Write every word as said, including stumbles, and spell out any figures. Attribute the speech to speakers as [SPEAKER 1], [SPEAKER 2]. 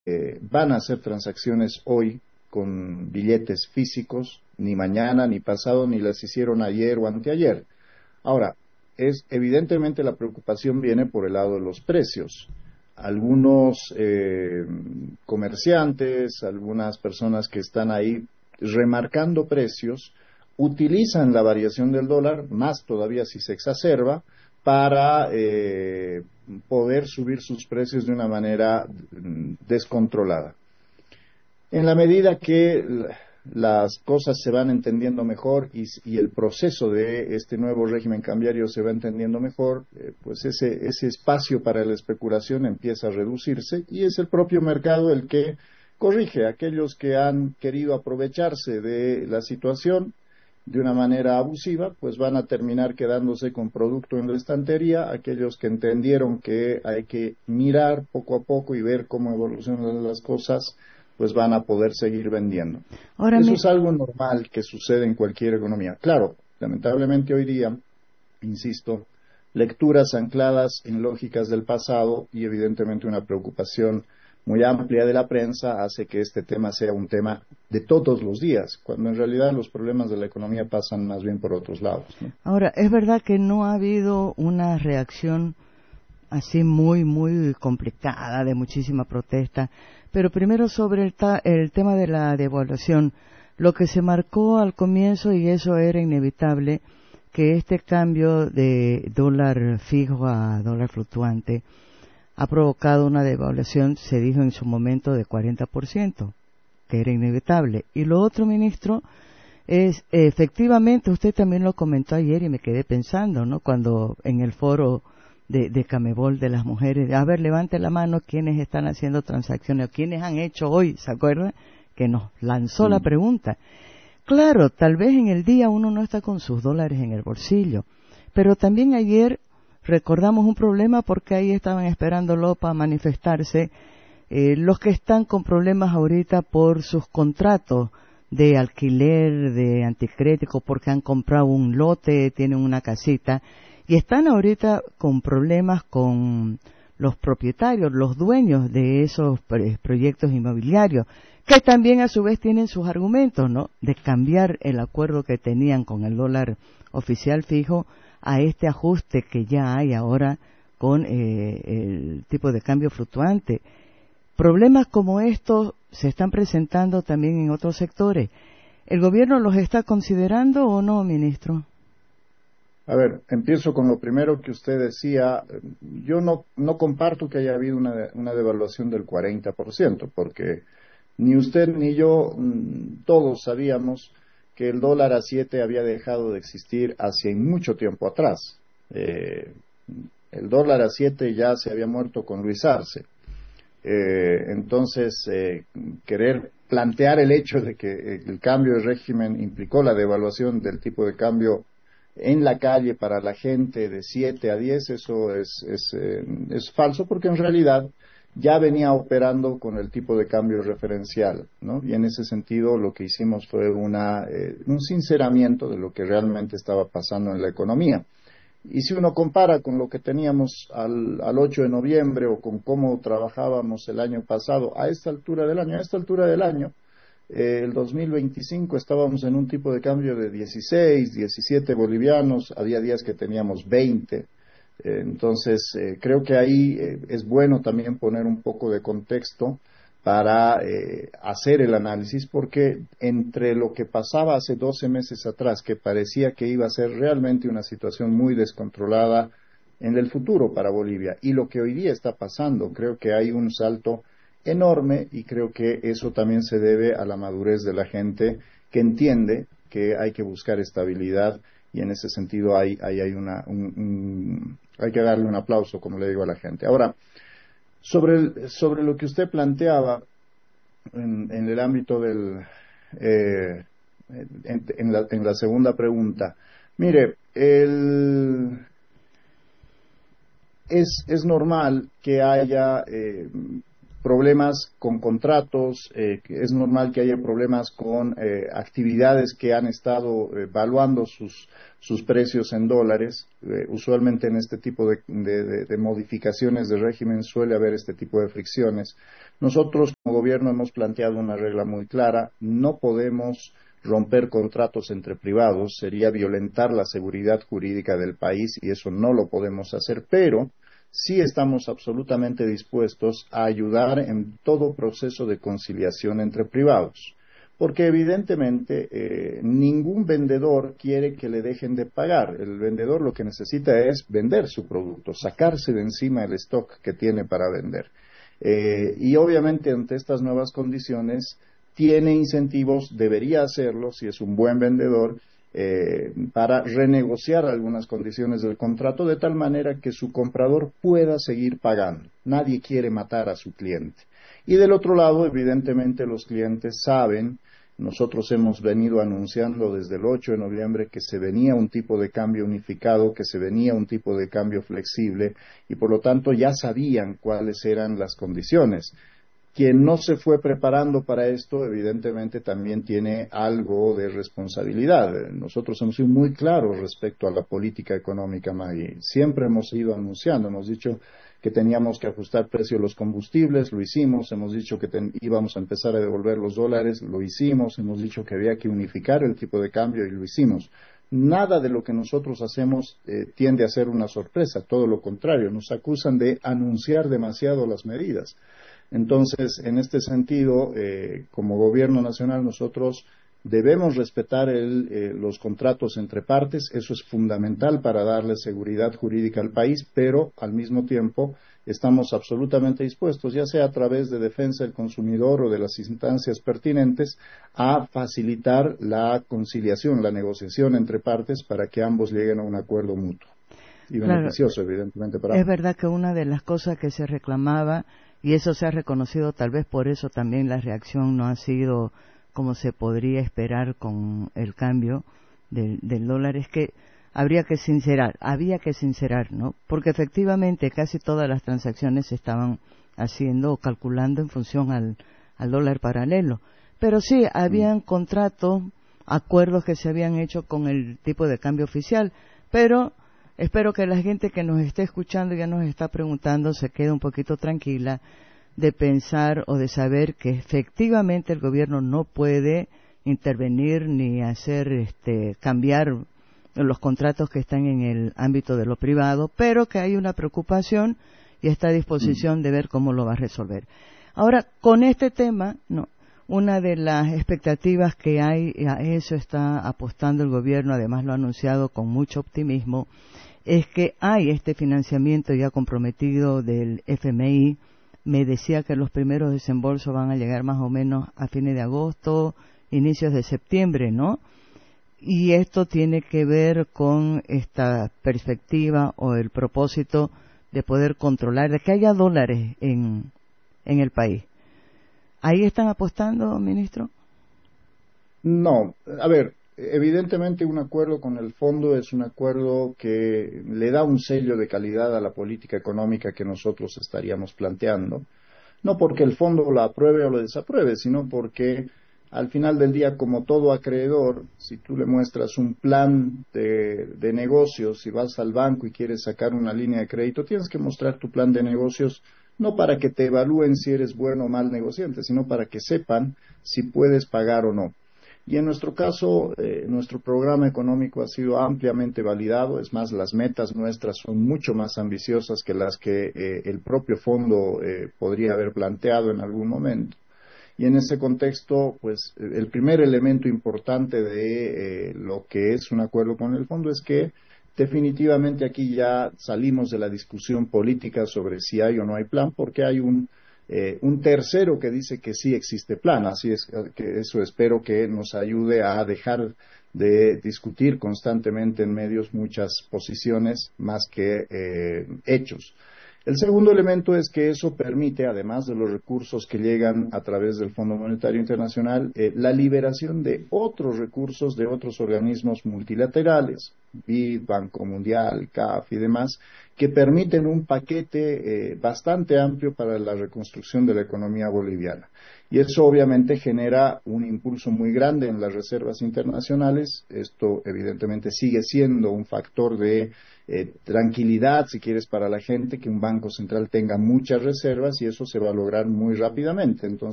[SPEAKER 1] eh, van a hacer transacciones hoy con billetes físicos, ni mañana, ni pasado, ni las hicieron ayer o anteayer. Ahora, es evidentemente la preocupación viene por el lado de los precios. Algunos eh, comerciantes, algunas personas que están ahí remarcando precios, utilizan la variación del dólar, más todavía si se exacerba, para eh, poder subir sus precios de una manera descontrolada. En la medida que las cosas se van entendiendo mejor y, y el proceso de este nuevo régimen cambiario se va entendiendo mejor, eh, pues ese, ese espacio para la especulación empieza a reducirse y es el propio mercado el que corrige a aquellos que han querido aprovecharse de la situación de una manera abusiva, pues van a terminar quedándose con producto en la estantería. Aquellos que entendieron que hay que mirar poco a poco y ver cómo evolucionan las cosas, pues van a poder seguir vendiendo. Ahora Eso me... es algo normal que sucede en cualquier economía. Claro, lamentablemente hoy día, insisto, lecturas ancladas en lógicas del pasado y evidentemente una preocupación muy amplia de la prensa hace que este tema sea un tema de todos los días, cuando en realidad los problemas de la economía pasan más bien por otros lados, ¿no?
[SPEAKER 2] Ahora, es verdad que no ha habido una reacción así muy, muy complicada, de muchísima protesta, pero primero sobre el, ta el tema de la devaluación, lo que se marcó al comienzo, y eso era inevitable, que este cambio de dólar fijo a dólar fluctuante ha provocado una devaluación, se dijo en su momento, de cuarenta por ciento, que era inevitable. Y lo otro, ministro, es, efectivamente, usted también lo comentó ayer y me quedé pensando, ¿no?, cuando en el foro de, de Camebol de las mujeres, a ver, levante la mano quienes están haciendo transacciones, o quienes han hecho hoy, ¿se acuerdan? Que nos lanzó mm. la pregunta. Claro, tal vez en el día uno no está con sus dólares en el bolsillo, pero también ayer recordamos un problema porque ahí estaban esperándolo para manifestarse eh, los que están con problemas ahorita por sus contratos de alquiler, de anticrético, porque han comprado un lote, tienen una casita, y están ahorita con problemas con los propietarios, los dueños de esos proyectos inmobiliarios, que también a su vez tienen sus argumentos, ¿no?, de cambiar el acuerdo que tenían con el dólar oficial fijo a este ajuste que ya hay ahora con eh, el tipo de cambio fluctuante. Problemas como estos se están presentando también en otros sectores. ¿El gobierno los está considerando o no, ministro?
[SPEAKER 1] A ver, empiezo con lo primero que usted decía. Yo no, no comparto que haya habido una, una devaluación del cuarenta por ciento, porque ni usted ni yo, todos sabíamos que el dólar a siete había dejado de existir hace mucho tiempo atrás. Eh, el dólar a siete ya se había muerto con Luis Arce. Eh, entonces, eh, querer plantear el hecho de que el cambio de régimen implicó la devaluación del tipo de cambio en la calle para la gente de siete a diez, eso es, es, eh, es falso, porque en realidad ya venía operando con el tipo de cambio referencial, ¿no? Y en ese sentido lo que hicimos fue una, eh, un sinceramiento de lo que realmente estaba pasando en la economía. Y si uno compara con lo que teníamos al, al ocho de noviembre o con cómo trabajábamos el año pasado, a esta altura del año, a esta altura del año, eh, el dos mil veinticinco estábamos en un tipo de cambio de dieciséis, diecisiete bolivianos, había días que teníamos veinte. Eh, entonces, eh, creo que ahí eh, es bueno también poner un poco de contexto para eh, hacer el análisis, porque entre lo que pasaba hace doce meses atrás, que parecía que iba a ser realmente una situación muy descontrolada en el futuro para Bolivia, y lo que hoy día está pasando, creo que hay un salto enorme, y creo que eso también se debe a la madurez de la gente, que entiende que hay que buscar estabilidad, y en ese sentido hay, hay, hay, una, un, un, hay que darle un aplauso, como le digo a la gente. Ahora, Sobre, el, sobre lo que usted planteaba en, en el ámbito del, eh, en, en, la, en la segunda pregunta, mire, el, es, es normal que haya eh, problemas con contratos, eh, es normal que haya problemas con eh, actividades que han estado eh, evaluando sus, sus precios en dólares. Eh, usualmente en este tipo de, de, de, de modificaciones de régimen suele haber este tipo de fricciones. Nosotros como gobierno hemos planteado una regla muy clara: no podemos romper contratos entre privados, sería violentar la seguridad jurídica del país y eso no lo podemos hacer, pero sí estamos absolutamente dispuestos a ayudar en todo proceso de conciliación entre privados, porque evidentemente eh, ningún vendedor quiere que le dejen de pagar. El vendedor lo que necesita es vender su producto, sacarse de encima el stock que tiene para vender. Eh, y obviamente ante estas nuevas condiciones tiene incentivos, debería hacerlo si es un buen vendedor, Eh, para renegociar algunas condiciones del contrato de tal manera que su comprador pueda seguir pagando. Nadie quiere matar a su cliente. Y del otro lado, evidentemente, los clientes saben, nosotros hemos venido anunciando desde el ocho de noviembre que se venía un tipo de cambio unificado, que se venía un tipo de cambio flexible, y por lo tanto ya sabían cuáles eran las condiciones. Quien no se fue preparando para esto, evidentemente, también tiene algo de responsabilidad. Nosotros hemos sido muy claros respecto a la política económica, Maggie. Siempre hemos ido anunciando, hemos dicho que teníamos que ajustar precio de los combustibles, lo hicimos. Hemos dicho que ten, íbamos a empezar a devolver los dólares, lo hicimos. Hemos dicho que había que unificar el tipo de cambio y lo hicimos. Nada de lo que nosotros hacemos eh, tiende a ser una sorpresa, todo lo contrario. Nos acusan de anunciar demasiado las medidas. Entonces, en este sentido, eh, como gobierno nacional, nosotros debemos respetar el, eh, los contratos entre partes. Eso es fundamental para darle seguridad jurídica al país, pero al mismo tiempo estamos absolutamente dispuestos, ya sea a través de defensa del consumidor o de las instancias pertinentes, a facilitar la conciliación, la negociación entre partes para que ambos lleguen a un acuerdo mutuo y beneficioso, claro, evidentemente para ambos.
[SPEAKER 2] Es verdad que una de las cosas que se reclamaba, y eso se ha reconocido, tal vez por eso también la reacción no ha sido como se podría esperar con el cambio del, del dólar, es que habría que sincerar, había que sincerar, ¿no? Porque efectivamente casi todas las transacciones se estaban haciendo o calculando en función al, al dólar paralelo. Pero sí, habían contratos, acuerdos que se habían hecho con el tipo de cambio oficial, pero espero que la gente que nos esté escuchando y ya nos está preguntando se quede un poquito tranquila de pensar o de saber que efectivamente el gobierno no puede intervenir ni hacer este cambiar los contratos que están en el ámbito de lo privado, pero que hay una preocupación y está a disposición de ver cómo lo va a resolver. Ahora, con este tema, no, una de las expectativas que hay, a eso está apostando el gobierno, además lo ha anunciado con mucho optimismo, es que hay este financiamiento ya comprometido del F M I. Me decía que los primeros desembolsos van a llegar más o menos a fines de agosto, inicios de septiembre, ¿no? Y esto tiene que ver con esta perspectiva o el propósito de poder controlar, de que haya dólares en, en el país. ¿Ahí están apostando, ministro?
[SPEAKER 1] No, a ver, evidentemente un acuerdo con el fondo es un acuerdo que le da un sello de calidad a la política económica que nosotros estaríamos planteando. No porque el fondo lo apruebe o lo desapruebe, sino porque al final del día, como todo acreedor, si tú le muestras un plan de, de negocios, si vas al banco y quieres sacar una línea de crédito, tienes que mostrar tu plan de negocios, no para que te evalúen si eres bueno o mal negociante, sino para que sepan si puedes pagar o no. Y en nuestro caso, eh, nuestro programa económico ha sido ampliamente validado. Es más, las metas nuestras son mucho más ambiciosas que las que eh, el propio fondo eh, podría haber planteado en algún momento. Y en ese contexto, pues, el primer elemento importante de eh, lo que es un acuerdo con el fondo es que definitivamente aquí ya salimos de la discusión política sobre si hay o no hay plan, porque hay un Eh, un tercero que dice que sí existe plan. Así es que eso espero que nos ayude a dejar de discutir constantemente en medios muchas posiciones más que eh, hechos. El segundo elemento es que eso permite, además de los recursos que llegan a través del Fondo Monetario Internacional, eh, la liberación de otros recursos de otros organismos multilaterales. B I D, Banco Mundial, C A F y demás, que permiten un paquete eh, bastante amplio para la reconstrucción de la economía boliviana. Y eso obviamente genera un impulso muy grande en las reservas internacionales. Esto evidentemente sigue siendo un factor de eh, tranquilidad, si quieres, para la gente, que un banco central tenga muchas reservas, y eso se va a lograr muy rápidamente. Entonces,